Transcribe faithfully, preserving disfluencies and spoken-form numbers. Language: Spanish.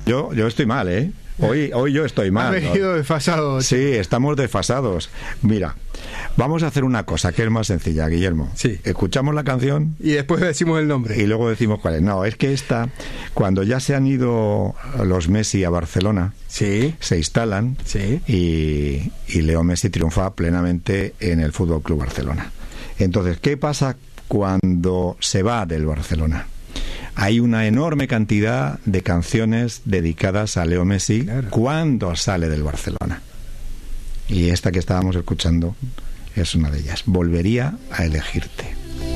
Yo, yo estoy mal, ¿eh? Hoy, hoy yo estoy mal. Has venido desfasado. Sí, estamos desfasados. Mira, vamos a hacer una cosa que es más sencilla, Guillermo. Sí. Escuchamos la canción y después decimos el nombre. Y luego decimos cuál es. No, es que esta, cuando ya se han ido los Messi a Barcelona, sí, se instalan, sí, y, y Leo Messi triunfa plenamente en el Fútbol Club Barcelona. Entonces, ¿qué pasa cuando se va del Barcelona? Hay una enorme cantidad de canciones dedicadas a Leo Messi, claro, cuando sale del Barcelona. Y esta que estábamos escuchando es una de ellas. Volvería a elegirte.